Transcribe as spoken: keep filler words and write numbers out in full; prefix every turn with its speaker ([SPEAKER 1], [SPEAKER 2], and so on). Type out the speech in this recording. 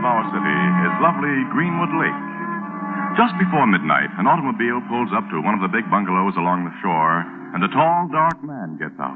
[SPEAKER 1] our city is lovely Greenwood Lake. Just before midnight, an automobile pulls up to one of the big bungalows along the shore, and a tall, dark man gets out.